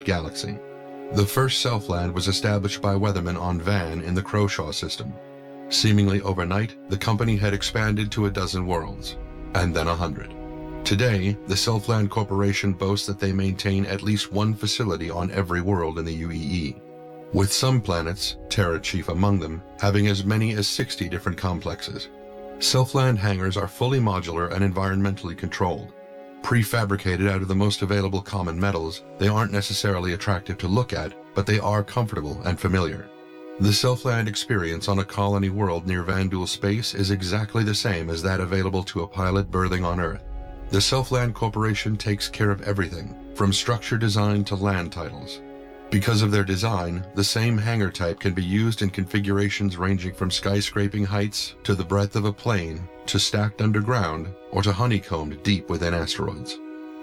galaxy. The first Selfland was established by weathermen on Van in the Croshaw system. Seemingly overnight, the company had expanded to 12 worlds, and then 100. Today, the Selfland Corporation boasts that they maintain at least one facility on every world in the UEE, with some planets, Terra chief among them, having as many as 60 different complexes. Selfland hangars are fully modular and environmentally controlled. Prefabricated out of the most available common metals, they aren't necessarily attractive to look at, but they are comfortable and familiar. The Selfland experience on a colony world near Vanduul space is exactly the same as that available to a pilot berthing on Earth. The Selfland Corporation takes care of everything, from structure design to land titles. Because of their design, the same hangar type can be used in configurations ranging from skyscraping heights to the breadth of a plane, to stacked underground, or to honeycombed deep within asteroids.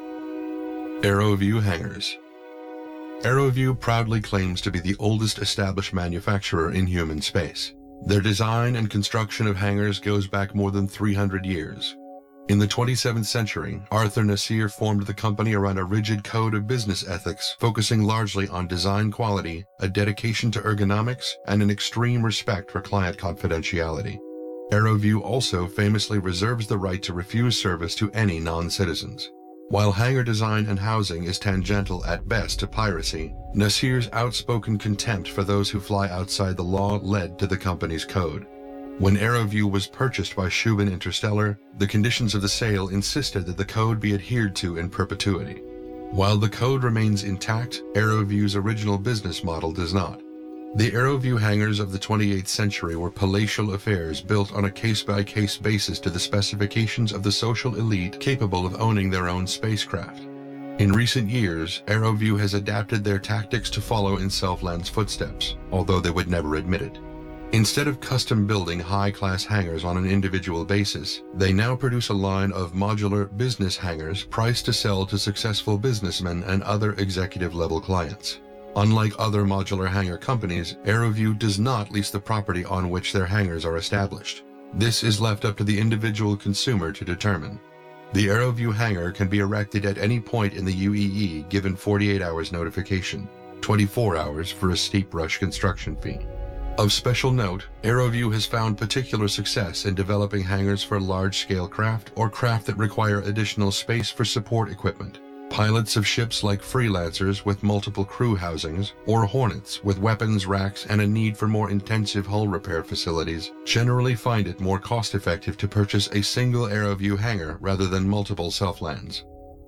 AeroView Hangars. AeroView proudly claims to be the oldest established manufacturer in human space. Their design and construction of hangars goes back more than 300 years. In the 27th century, Arthur Nasir formed the company around a rigid code of business ethics, focusing largely on design quality, a dedication to ergonomics, and an extreme respect for client confidentiality. AeroView also famously reserves the right to refuse service to any non-citizens. While hangar design and housing is tangential at best to piracy, Nasir's outspoken contempt for those who fly outside the law led to the company's code. When AeroView was purchased by Shubin Interstellar, the conditions of the sale insisted that the code be adhered to in perpetuity. While the code remains intact, AeroView's original business model does not. The AeroView hangars of the 28th century were palatial affairs built on a case-by-case basis to the specifications of the social elite capable of owning their own spacecraft. In recent years, AeroView has adapted their tactics to follow in Selfland's footsteps, although they would never admit it. Instead of custom building high-class hangars on an individual basis, they now produce a line of modular business hangars priced to sell to successful businessmen and other executive-level clients. Unlike other modular hangar companies, AeroView does not lease the property on which their hangars are established. This is left up to the individual consumer to determine. The AeroView hangar can be erected at any point in the UEE given 48 hours notification, 24 hours for a steep rush construction fee. Of special note, AeroView has found particular success in developing hangars for large-scale craft or craft that require additional space for support equipment. Pilots of ships like Freelancers with multiple crew housings, or Hornets with weapons racks and a need for more intensive hull repair facilities generally find it more cost-effective to purchase a single AeroView hangar rather than multiple Selflands.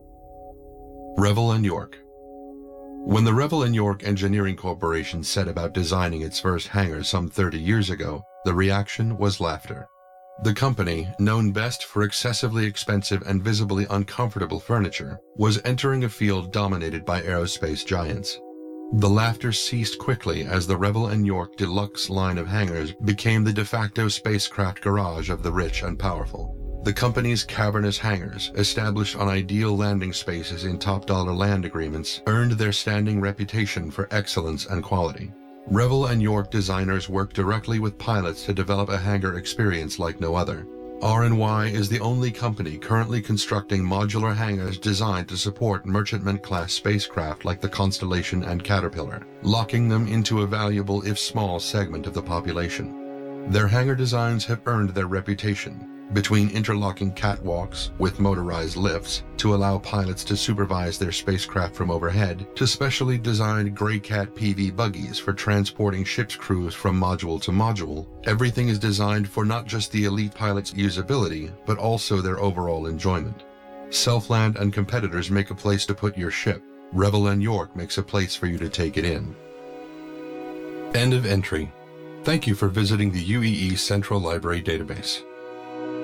Revell and York. When the Revell and York Engineering Corporation set about designing its first hangar some 30 years ago, the reaction was laughter. The company, known best for excessively expensive and visibly uncomfortable furniture, was entering a field dominated by aerospace giants. The laughter ceased quickly as the Revell and York Deluxe line of hangars became the de facto spacecraft garage of the rich and powerful. The company's cavernous hangars, established on ideal landing spaces in top-dollar land agreements, earned their standing reputation for excellence and quality. Revell and York designers work directly with pilots to develop a hangar experience like no other. R&Y is the only company currently constructing modular hangars designed to support merchantman-class spacecraft like the Constellation and Caterpillar, locking them into a valuable if small segment of the population. Their hangar designs have earned their reputation, between interlocking catwalks with motorized lifts to allow pilots to supervise their spacecraft from overhead, to specially designed Greycat PV buggies for transporting ship's crews from module to module. Everything is designed for not just the elite pilot's usability, but also their overall enjoyment. Selfland and competitors make a place to put your ship. Revell and York makes a place for you to take it in. End of entry. Thank you for visiting the UEE Central Library database.